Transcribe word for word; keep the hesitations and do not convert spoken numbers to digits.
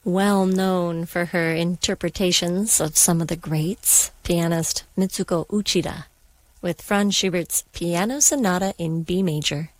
Well known for her interpretations of some of the greats, pianist Mitsuko Uchida, with Franz Schubert's Piano Sonata in B major.